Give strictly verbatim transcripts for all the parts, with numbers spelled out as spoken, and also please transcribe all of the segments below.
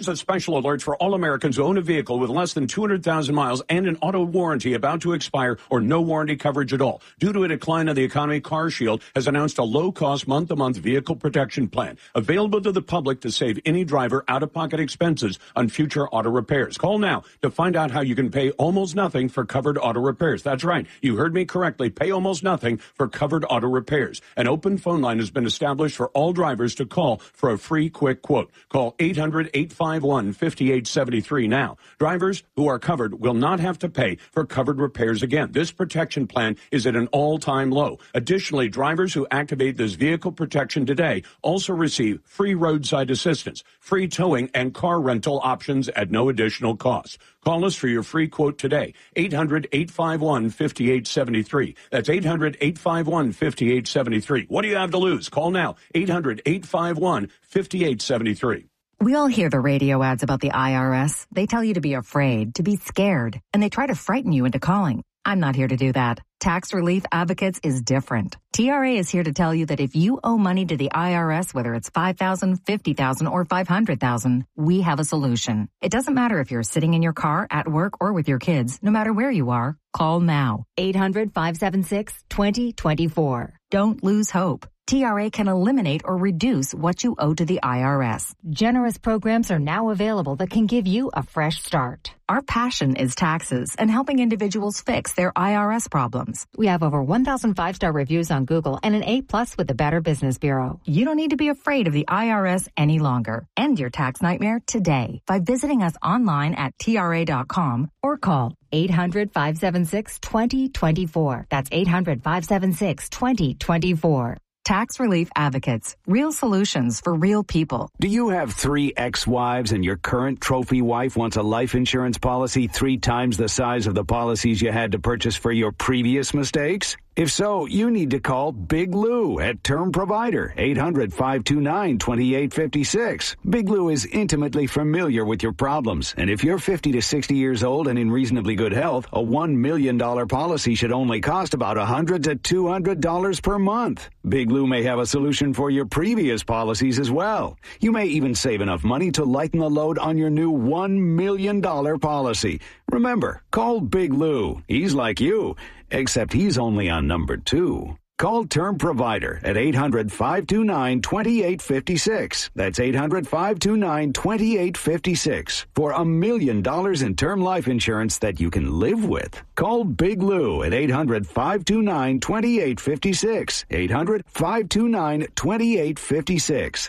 Here's a special alert for all Americans who own a vehicle with less than two hundred thousand miles and an auto warranty about to expire or no warranty coverage at all. Due to a decline in the economy, CarShield has announced a low-cost month-to-month vehicle protection plan available to the public to save any driver out-of-pocket expenses on future auto repairs. Call now to find out how you can pay almost nothing for covered auto repairs. That's right. You heard me correctly. Pay almost nothing for covered auto repairs. An open phone line has been established for all drivers to call for a free quick quote. Call eight hundred, eight five one, five eight seven three now. Drivers who are covered will not have to pay for covered repairs again. This protection plan is at an all-time low. Additionally, drivers who activate this vehicle protection today also receive free roadside assistance, free towing, and car rental options at no additional cost. Call us for your free quote today. eight hundred, eight five one, five eight seven three. That's eight hundred, eight five one, five eight seven three. What do you have to lose? Call now. eight hundred, eight five one, five eight seven three. We all hear the radio ads about the I R S. They tell you to be afraid, to be scared, and they try to frighten you into calling. I'm not here to do that. Tax Relief Advocates is different. T R A is here to tell you that if you owe money to the I R S, whether it's five thousand dollars, fifty thousand dollars, or five hundred thousand dollars, we have a solution. It doesn't matter if you're sitting in your car, at work, or with your kids. No matter where you are, call now. eight hundred, five seven six, two zero two four. Don't lose hope. T R A can eliminate or reduce what you owe to the I R S. Generous programs are now available that can give you a fresh start. Our passion is taxes and helping individuals fix their I R S problems. We have over one thousand five-star reviews on Google and an A plus with the Better Business Bureau. You don't need to be afraid of the I R S any longer. End your tax nightmare today by visiting us online at T R A dot com or call eight hundred, five seven six, two zero two four. That's eight hundred, five seven six, two zero two four. Tax Relief Advocates. Real solutions for real people. Do you have three ex-wives and your current trophy wife wants a life insurance policy three times the size of the policies you had to purchase for your previous mistakes? If so, you need to call Big Lou at Term Provider, eight hundred, five two nine, two eight five six. Big Lou is intimately familiar with your problems, and if you're fifty to sixty years old and in reasonably good health, a one million dollars policy should only cost about one hundred to two hundred dollars per month. Big Lou may have a solution for your previous policies as well. You may even save enough money to lighten the load on your new one million dollars policy. Remember, call Big Lou. He's like you, except he's only on number two. Call Term Provider at eight hundred, five two nine, two eight five six. That's eight hundred, five two nine, two eight five six for a million dollars in term life insurance that you can live with. Call Big Lou at eight hundred, five two nine, two eight five six. eight hundred, five two nine, two eight five six.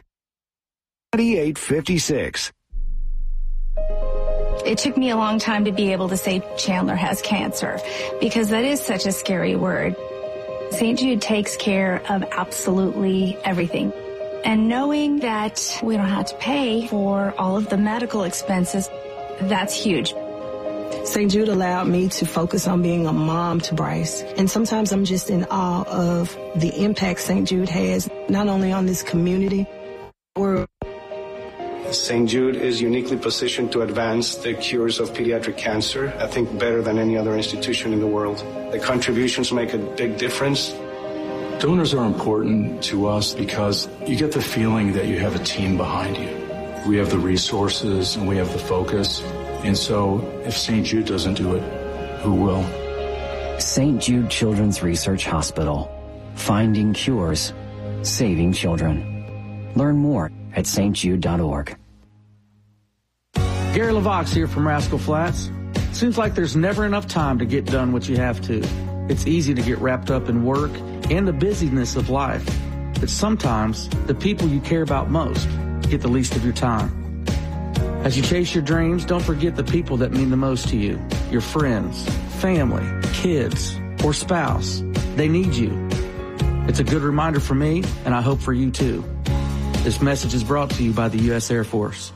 two eight five six. It took me a long time to be able to say Chandler has cancer because that is such a scary word. Saint Jude takes care of absolutely everything. And knowing that we don't have to pay for all of the medical expenses, that's huge. Saint Jude allowed me to focus on being a mom to Bryce. And sometimes I'm just in awe of the impact Saint Jude has, not only on this community, we're Saint Jude is uniquely positioned to advance the cures of pediatric cancer, I think better than any other institution in the world. The contributions make a big difference. Donors are important to us because you get the feeling that you have a team behind you. We have the resources and we have the focus. And so if Saint Jude doesn't do it, who will? Saint Jude Children's Research Hospital. Finding cures. Saving children. Learn more at s t jude dot org. Gary LaVox here from Rascal Flats. Seems like there's never enough time to get done what you have to. It's easy to get wrapped up in work and the busyness of life. But sometimes the people you care about most get the least of your time. As you chase your dreams, don't forget the people that mean the most to you. Your friends, family, kids, or spouse. They need you. It's a good reminder for me, and I hope for you too. This message is brought to you by the U S Air Force.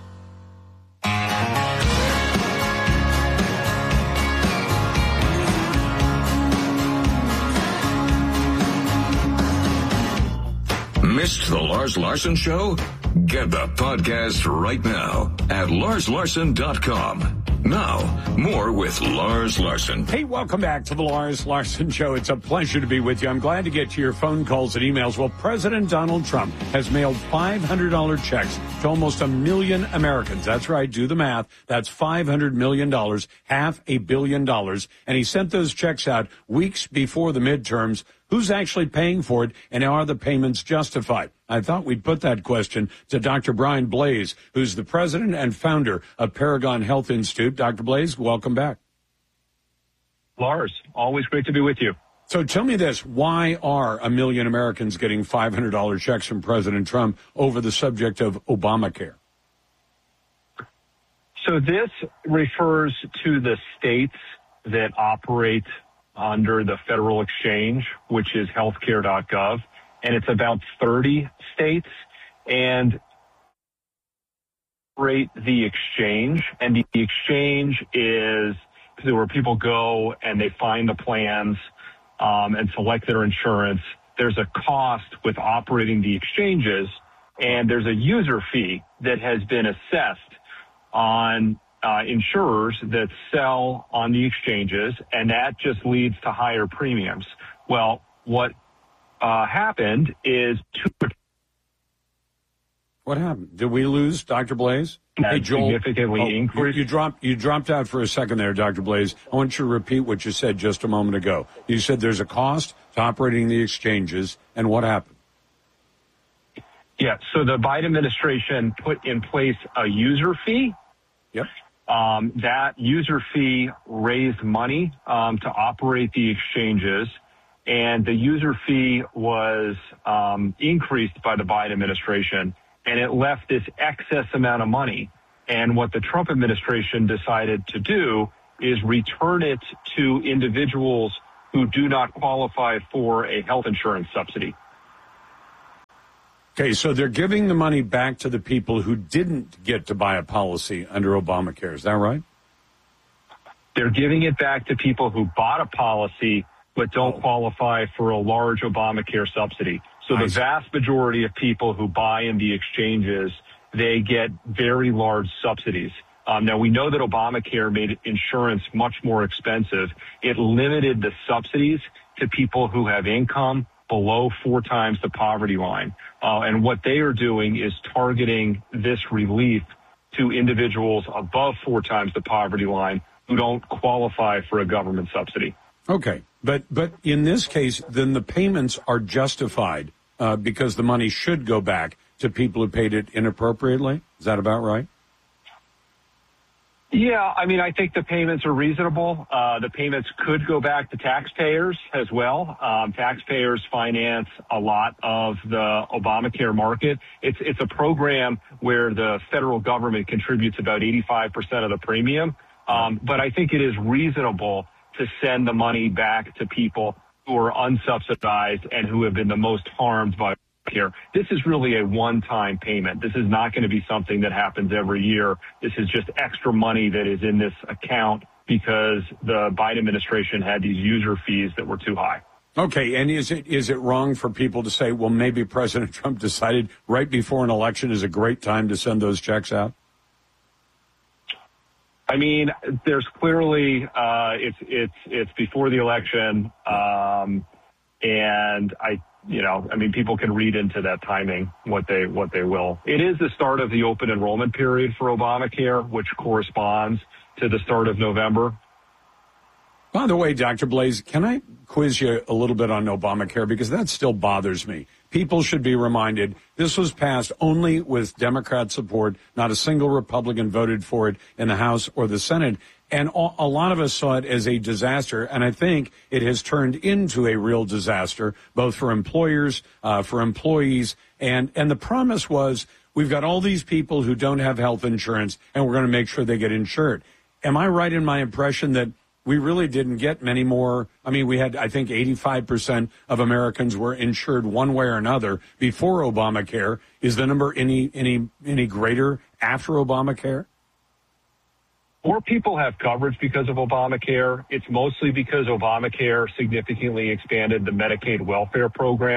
Missed the Lars Larson Show? Get the podcast right now at lars larson dot com. Now, more with Lars Larson. Hey, welcome back to the Lars Larson Show. It's a pleasure to be with you. I'm glad to get to your phone calls and emails. Well, President Donald Trump has mailed five hundred dollars checks to almost a million Americans. That's right. Do the math. That's five hundred million dollars, half a billion dollars. And he sent those checks out weeks before the midterms. Who's actually paying for it, and are the payments justified? I thought we'd put that question to Doctor Brian Blase, who's the president and founder of Paragon Health Institute. Doctor Blase, welcome back. Lars, always great to be with you. So tell me this, why are a million Americans getting five hundred dollars checks from President Trump over the subject of Obamacare? So this refers to the states that operate under the federal exchange, which is healthcare dot gov, and it's about thirty states, and rate the exchange, and the exchange is where people go and they find the plans um, and select their insurance. There's a cost with operating the exchanges, and there's a user fee that has been assessed on Uh, insurers that sell on the exchanges, and that just leads to higher premiums. Well, what uh, happened is two. What happened? Did we lose Doctor Blase? Hey, Joel, significantly oh, increased. You, you dropped. You dropped out for a second there, Doctor Blase. I want you to repeat what you said just a moment ago. You said there's a cost to operating the exchanges, and what happened? Yeah. So the Biden administration put in place a user fee. Yep. Um, that user fee raised money um, to operate the exchanges, and the user fee was um, increased by the Biden administration, and it left this excess amount of money. And what the Trump administration decided to do is return it to individuals who do not qualify for a health insurance subsidy. Okay, so they're giving the money back to the people who didn't get to buy a policy under Obamacare. Is that right? They're giving it back to people who bought a policy but don't qualify for a large Obamacare subsidy. So the vast majority of people who buy in the exchanges, they get very large subsidies. Um, now, we know that Obamacare made insurance much more expensive. It limited the subsidies to people who have income below four times the poverty line. Uh, and what they are doing is targeting this relief to individuals above four times the poverty line who don't qualify for a government subsidy. Okay. But but in this case, then the payments are justified uh, because the money should go back to people who paid it inappropriately. Is that about right? Yeah, I mean, I think the payments are reasonable. Uh, the payments could go back to taxpayers as well. Um, taxpayers finance a lot of the Obamacare market. It's it's a program where the federal government contributes about eighty-five percent of the premium. Um, but I think it is reasonable to send the money back to people who are unsubsidized and who have been the most harmed by here. This is really a one-time payment. This is not going to be something that happens every year. This is just extra money that is in this account because the Biden administration had these user fees that were too high. Okay, and is it is it wrong for people to say, well, maybe President Trump decided right before an election is a great time to send those checks out? I mean, there's clearly uh, it's it's it's before the election, um, and I. You know, I mean, people can read into that timing what they what they will. It is the start of the open enrollment period for Obamacare, which corresponds to the start of November. By the way, Doctor Blase, can I quiz you a little bit on Obamacare? Because that still bothers me. People should be reminded this was passed only with Democrat support. Not a single Republican voted for it in the House or the Senate. And a lot of us saw it as a disaster, and I think it has turned into a real disaster, both for employers, uh, for employees, and, and the promise was we've got all these people who don't have health insurance, and we're going to make sure they get insured. Am I right in my impression that we really didn't get many more? I mean, we had, I think, eighty-five percent of Americans were insured one way or another before Obamacare. Is the number any any any greater after Obamacare? More people have coverage because of Obamacare. It's mostly because Obamacare significantly expanded the Medicaid welfare program.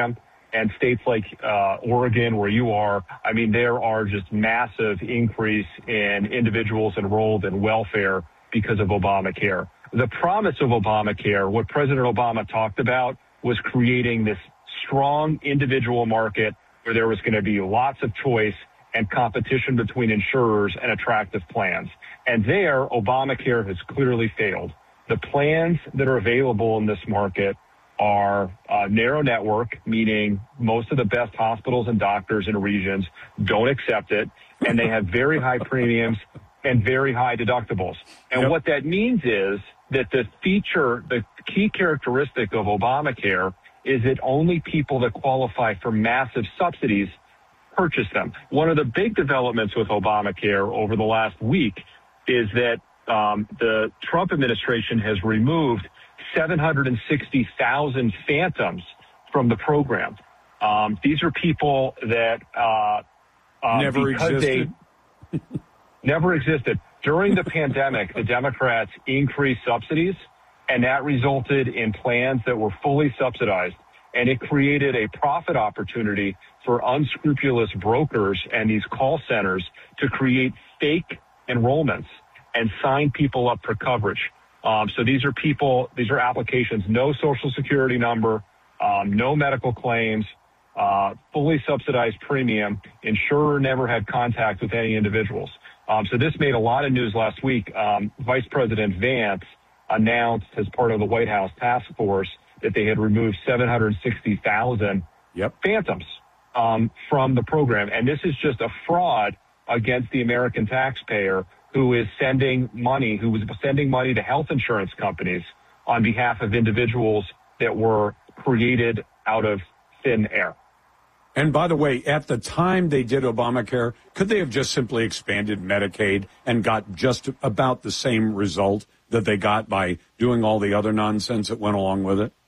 and states like uh, Oregon, where you are, I mean, there are just massive increase in individuals enrolled in welfare because of Obamacare. The promise of Obamacare, what President Obama talked about, was creating this strong individual market where there was going to be lots of choice and competition between insurers and attractive plans. And there, Obamacare has clearly failed. The plans that are available in this market are uh, narrow network, meaning most of the best hospitals and doctors in regions don't accept it, and they have very high premiums and very high deductibles. And yep. what that means is that the feature, the key characteristic of Obamacare is that only people that qualify for massive subsidies purchase them. One of the big developments with Obamacare over the last week is that um, the Trump administration has removed seven hundred sixty thousand phantoms from the program. Um, these are people that uh, uh, never existed. They never existed. During the pandemic, the Democrats increased subsidies, and that resulted in plans that were fully subsidized. And it created a profit opportunity for unscrupulous brokers and these call centers to create fake enrollments and sign people up for coverage. Um, so these are people, these are applications, no social security number, um, no medical claims, uh, fully subsidized premium. Insurer never had contact with any individuals. Um, so this made a lot of news last week. Um, Vice President Vance announced as part of the White House task force that they had removed seven hundred sixty thousand yep. phantoms um, from the program. And this is just a fraud against the American taxpayer who is sending money, who was sending money to health insurance companies on behalf of individuals that were created out of thin air. And by the way, at the time they did Obamacare, could they have just simply expanded Medicaid and got just about the same result that they got by doing all the other nonsense that went along with it?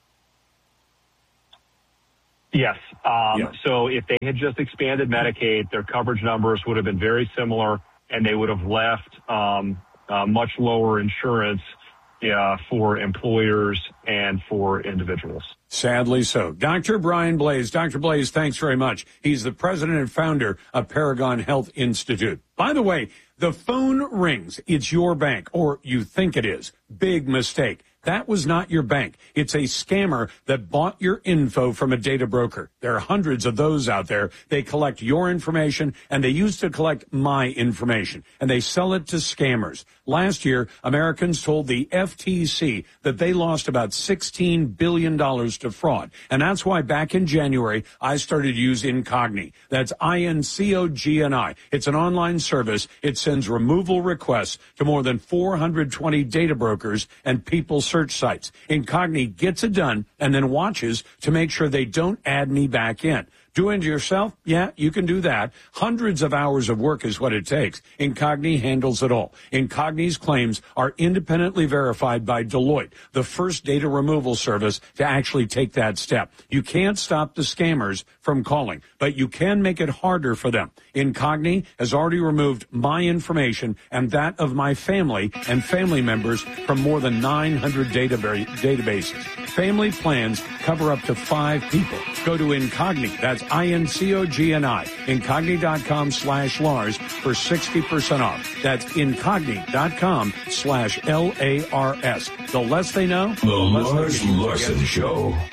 Yes. Um, yeah. So if they had just expanded Medicaid, their coverage numbers would have been very similar, and they would have left um, uh, much lower insurance uh, for employers and for individuals. Sadly so. Doctor Brian Blase. Doctor Blase, thanks very much. He's the president and founder of Paragon Health Institute. By the way, the phone rings. It's your bank, or you think it is. Big mistake. That was not your bank. It's a scammer that bought your info from a data broker. There are hundreds of those out there. They collect your information, and they used to collect my information, and they sell it to scammers. Last year, Americans told the F T C that they lost about sixteen billion dollars to fraud. And that's why back in January, I started to use Incogni. That's I N C O G N I. It's an online service. It sends removal requests to more than four hundred twenty data brokers and people search sites. Incogni gets it done and then watches to make sure they don't add me back in. Do it yourself? Yeah, you can do that. Hundreds of hours of work is what it takes. Incogni handles it all. Incogni's claims are independently verified by Deloitte, the first data removal service to actually take that step. You can't stop the scammers from calling, but you can make it harder for them. Incogni has already removed my information and that of my family and family members from more than nine hundred database, databases. Family plans cover up to five people. Go to Incogni. That's I N C O G N I. Incogni.com slash Lars for sixty percent off. That's Incogni.com slash L A R S. The less they know, The Lars Larson Show.